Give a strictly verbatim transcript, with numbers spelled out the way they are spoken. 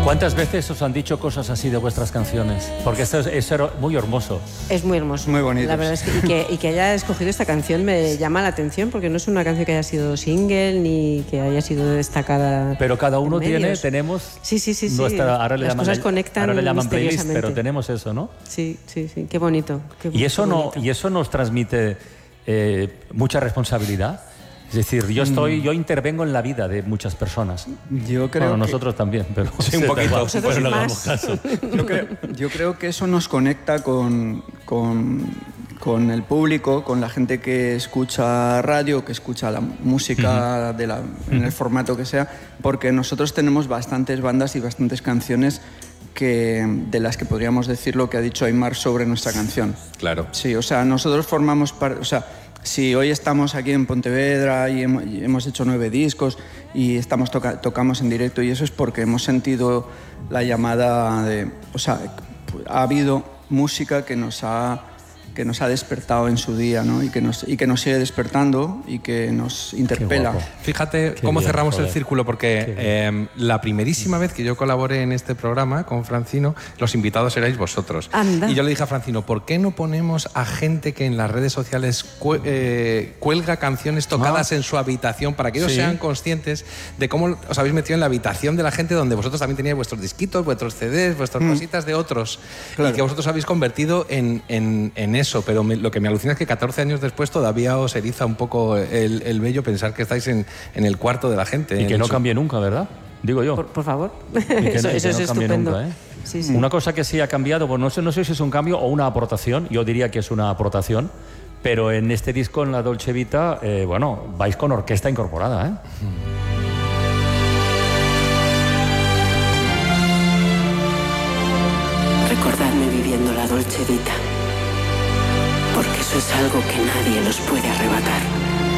¿Cuántas veces os han dicho cosas así de vuestras canciones? Porque esto es, es muy hermoso. Es muy hermoso. Muy bonito. La verdad es que y, que y que haya escogido esta canción me llama la atención, porque no es una canción que haya sido single ni que haya sido destacada. Pero cada uno en tiene, medios. tenemos Sí, sí, sí, sí. nuestra, ahora le Las llaman, cosas conectan ahora le llaman playlist, misteriosamente. pero tenemos eso, ¿no? Sí, sí, sí. Qué bonito. Qué, Y eso qué no, bonito. y eso nos transmite eh, mucha responsabilidad. Es decir, yo estoy, yo intervengo en la vida de muchas personas. Yo creo Bueno, que... nosotros también, pero Sí, un poquito. Vosotros Pero no más. hagamos caso. Yo creo, yo creo que eso nos conecta con, con, con el público, con la gente que escucha radio, que escucha la música de la, en el formato que sea, porque nosotros tenemos bastantes bandas y bastantes canciones que, de las que podríamos decir lo que ha dicho Aimar sobre nuestra canción. Claro. Sí, o sea, nosotros formamos parte... O sea, si hoy estamos aquí en Pontevedra y hemos, y hemos hecho nueve discos y estamos toca, tocamos en directo, y eso es porque hemos sentido la llamada de... O sea, ha habido música que nos ha, que nos ha despertado en su día, ¿no? Y que nos, y que nos sigue despertando y que nos interpela. guapo. Fíjate Qué cómo bien, cerramos joder. el círculo, porque eh, la primerísima vez que yo colaboré en este programa con Francino, los invitados erais vosotros. Anda. Y yo le dije a Francino, ¿por qué no ponemos a gente que en las redes sociales cu- eh, cuelga canciones tocadas Ah. en su habitación para que ellos Sí. sean conscientes de cómo os habéis metido en la habitación de la gente, donde vosotros también teníais vuestros disquitos, vuestros C Ds, vuestras cositas de otros, Claro. y que vosotros habéis convertido en, en, en eso? Pero me- lo que me alucina es que catorce años después todavía os eriza un poco el, el vello pensar que estáis en, en el cuarto de la gente. Y que en no su- cambie nunca, ¿verdad? Digo yo. Por, por favor. Y que eso no, y eso que no es cambie estupendo. nunca, ¿eh? Sí, sí. Una cosa que sí ha cambiado, bueno, no sé, no sé si es un cambio o una aportación, yo diría que es una aportación, pero en este disco, en la Dolce Vita, eh, bueno, vais con orquesta incorporada, ¿eh? Recordadme viviendo la Dolce Vita, porque eso es algo que nadie nos puede arrebatar.